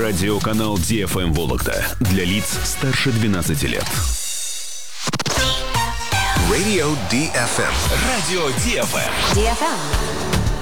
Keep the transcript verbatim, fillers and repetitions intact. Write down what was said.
Радиоканал Ди Эф Эм Вологда для лиц старше двенадцати лет. Radio ди эф эм. Радио Ди Эф Эм. ди эф эм.